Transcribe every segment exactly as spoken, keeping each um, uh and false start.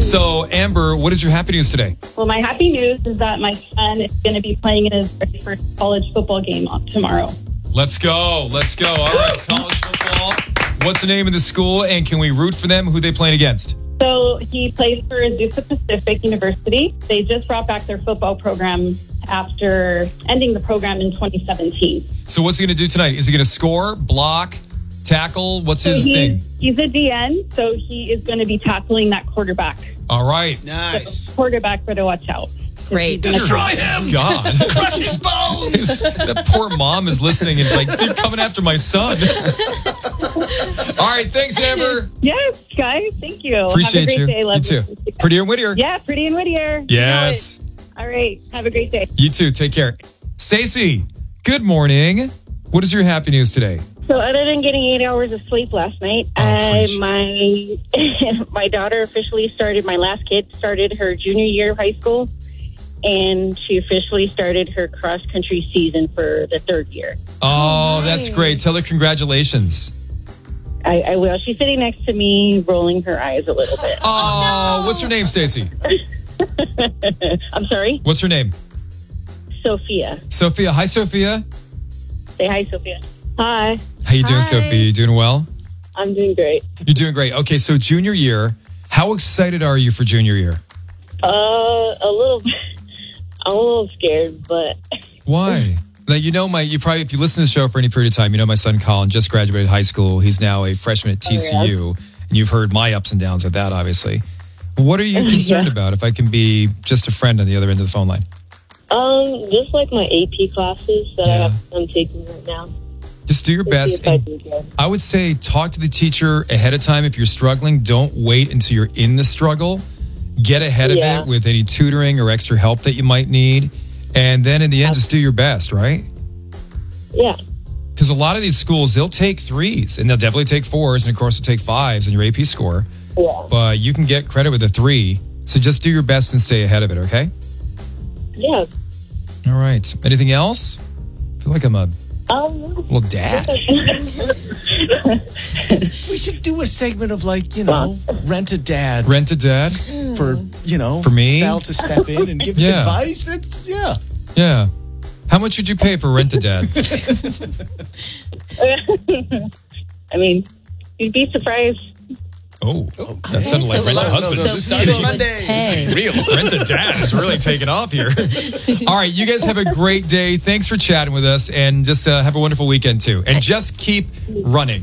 So, Amber, what is your happy news today? Well, my happy news is that my son is going to be playing in his very first college football game tomorrow. Let's go. Let's go. All right, college football. What's the name of the school, and can we root for them? Who they playing against? So he plays for Azusa Pacific University. They just brought back their football program after ending the program in twenty seventeen. So what's he going to do tonight? Is he going to score, block, tackle? What's So his he's, thing? he's a D N, so he is going to be tackling that quarterback. All right. Nice. So quarterback better watch out. Great. Destroy him. God. Crush his bones. His- that poor mom is listening and is like, they're coming after my son. All right. Thanks, Amber. Yes, guys. Thank you. Appreciate Have a great you. day. Love You too. listening to you guys. Pretty and Whittier. Yeah, Pretty and Whittier. Yes. All right. Have a great day. You too. Take care. Stacy, good morning. What is your happy news today? So other than getting eight hours of sleep last night, Oh, I, preach. my my daughter officially started, my last kid started her junior year of high school, and she officially started her cross-country season for the third year. Oh, that's great. Tell her congratulations. I, I will. She's sitting next to me, rolling her eyes a little bit. Oh, what's her name, Stacy? I'm sorry? What's her name? Sophia. Sophia. Hi, Sophia. Say hi, Sophia. Hi. How you doing, Hi. Sophia? You doing well? I'm doing great. You're doing great. Okay, so junior year. How excited are you for junior year? Uh, a little I'm a little scared, but Why? Like, you know, my you probably if you listen to the show for any period of time, you know my son Colin just graduated high school. He's now a freshman at T C U, and you've heard my ups and downs with that, obviously. What are you concerned Yeah. about? If I can be just a friend on the other end of the phone line. um, just like my A P classes that I Yeah. have, I'm taking right now. Just do your To best. see if I And do good. I would say talk to the teacher ahead of time if you're struggling. Don't wait until you're in the struggle. Get ahead of Yeah. it with any tutoring or extra help that you might need. And then in the end, just do your best, right? Yeah. Because a lot of these schools, they'll take threes and they'll definitely take fours. And of course, they'll take fives in your A P score. Yeah. But you can get credit with a three. So just do your best and stay ahead of it, okay? Yeah. All right. Anything else? I feel like I'm a Um, little dad. We should do a segment of like, you know, rent a dad Rent a dad? for, you know, For me? Val to step in and give us Yeah. advice. That's, yeah. Yeah. How much would you pay for Rent a Dad? I mean, you'd be surprised. Oh, that sounded like So Rent a low. Husband. So This is few starting- would Monday. pay. Real Rent a Dad is really taking off here. All right, you guys have a great day. Thanks for chatting with us, and just uh, have a wonderful weekend too. And just keep running.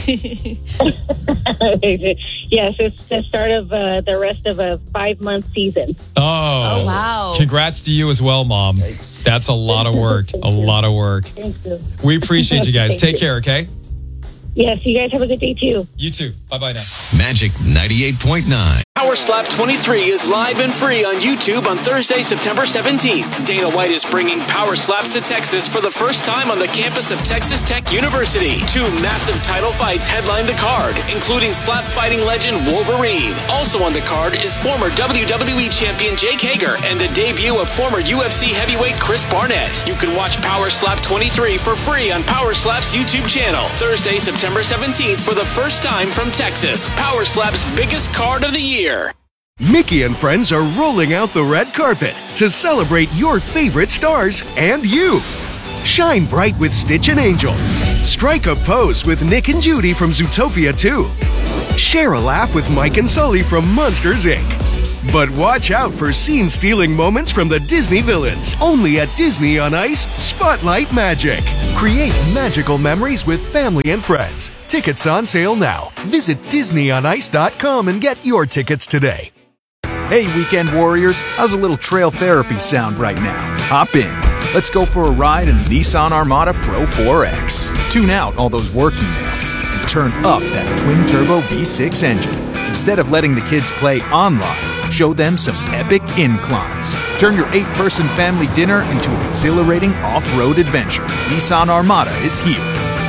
Yes, it's the start of uh, the rest of a five-month season. Oh, Oh, wow. Congrats to you as well, Mom. That's a lot of work. A lot of work. Thank you. We appreciate you guys. Thank Take you. care, okay? Yes, you guys have a good day, too. You too. Bye-bye now. Magic ninety-eight point nine. Power Slap twenty-three is live and free on YouTube on Thursday, September seventeenth. Dana White is bringing Power Slaps to Texas for the first time on the campus of Texas Tech University. Two massive title fights headline the card, including slap fighting legend Wolverine. Also on the card is former W W E champion Jake Hager and the debut of former U F C heavyweight Chris Barnett. You can watch Power Slap twenty-three for free on Power Slap's YouTube channel. Thursday, September seventeenth for the first time from Texas. Power Slap's biggest card of the year. Mickey and friends are rolling out the red carpet to celebrate your favorite stars and you. Shine bright with Stitch and Angel. Strike a pose with Nick and Judy from Zootopia two. Share a laugh with Mike and Sully from Monsters, Incorporated. But watch out for scene-stealing moments from the Disney villains. Only at Disney on Ice, Spotlight Magic. Create magical memories with family and friends. Tickets on sale now. Visit Disney on Ice dot com and get your tickets today. Hey, weekend warriors, how's a little trail therapy sound right now? Hop in. Let's go for a ride in the Nissan Armada Pro four X. Tune out all those work emails and turn up that twin-turbo V six engine. Instead of letting the kids play online, show them some epic inclines. Turn your eight-person family dinner into an exhilarating off-road adventure. Nissan Armada is here.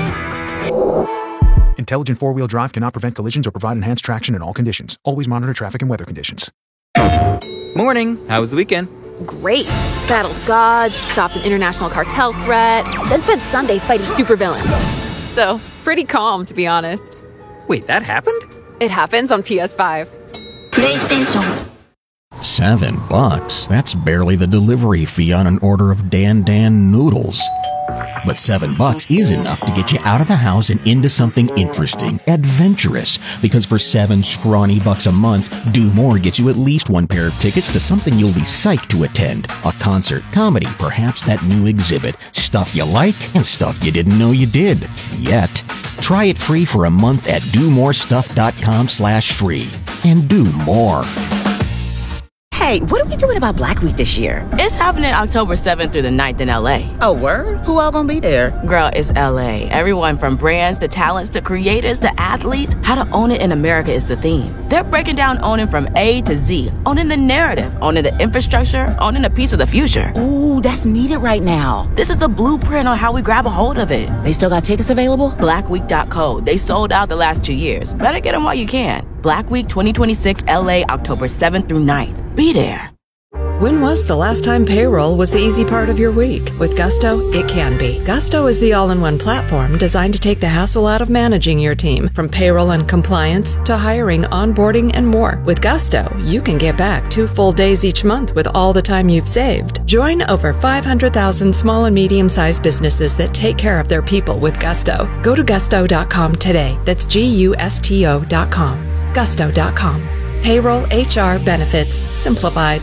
Intelligent four-wheel drive cannot prevent collisions or provide enhanced traction in all conditions. Always monitor traffic and weather conditions. Morning. How was the weekend? Great. Battled gods, stopped an international cartel threat, then spent Sunday fighting supervillains. So, pretty calm, to be honest. Wait, that happened? It happens on P S five. PlayStation. Seven bucks? That's barely the delivery fee on an order of Dan Dan noodles. But seven bucks is enough to get you out of the house and into something interesting, adventurous. Because for seven scrawny bucks a month, Do More gets you at least one pair of tickets to something you'll be psyched to attend. A concert, comedy, perhaps that new exhibit. Stuff you like and stuff you didn't know you did. Yet. Try it free for a month at do more stuff dot com slash free. And do more. Hey, what are we doing about Black Week this year? It's happening October seventh through the ninth in L A. Oh, word? Who all gonna be there? Girl, it's L A. Everyone from brands to talents to creators to athletes. How to own it in America is the theme. They're breaking down owning from A to Z. Owning the narrative, owning the infrastructure, owning a piece of the future. Ooh, that's needed right now. This is the blueprint on how we grab a hold of it. They still got tickets available? black week dot co. They sold out the last two years. Better get them while you can. Black Week twenty twenty-six L A, October seventh through ninth. Be there. When was the last time payroll was the easy part of your week? With Gusto, it can be. Gusto is the all-in-one platform designed to take the hassle out of managing your team, from payroll and compliance to hiring, onboarding, and more. With Gusto, you can get back two full days each month with all the time you've saved. Join over five hundred thousand small and medium-sized businesses that take care of their people with Gusto. Go to gusto dot com today. That's G U S T O dot com. gusto dot com. Payroll, H R, benefits, simplified.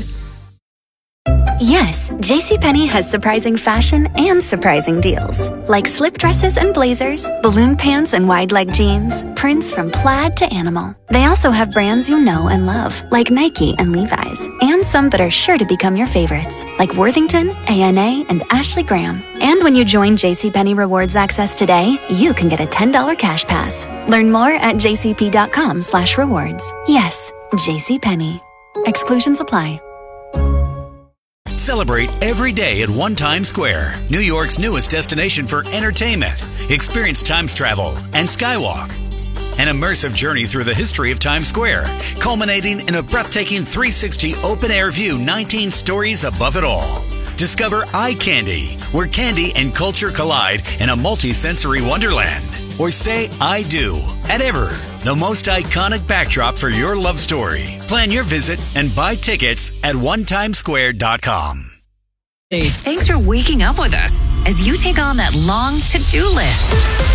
Yes, JCPenney has surprising fashion and surprising deals. Like slip dresses and blazers, balloon pants and wide leg jeans, prints from plaid to animal. They also have brands you know and love, like Nike and Levi's, and some that are sure to become your favorites, like Worthington, A N A, and Ashley Graham. And when you join JCPenney Rewards Access today, you can get a ten dollars cash pass. Learn more at jcp dot com slash rewards. Yes, JCPenney. Exclusions apply. Celebrate every day at One Times Square, New York's newest destination for entertainment. Experience Times Travel and Skywalk, an immersive journey through the history of Times Square, culminating in a breathtaking three sixty open-air view, nineteen stories above it all. Discover Eye Candy, where candy and culture collide in a multi-sensory wonderland. Or say I do at Ever, the most iconic backdrop for your love story. Plan your visit and buy tickets at one times square dot com. Thanks for waking up with us as you take on that long to-do list.